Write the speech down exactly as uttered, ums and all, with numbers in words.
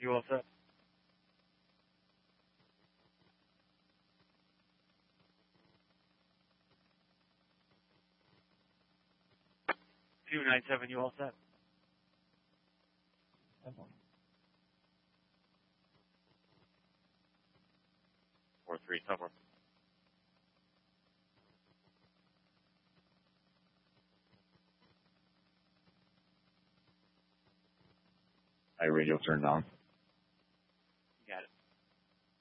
You all set? two nine seven, you all set? four three, cover. Hi, radio turned on.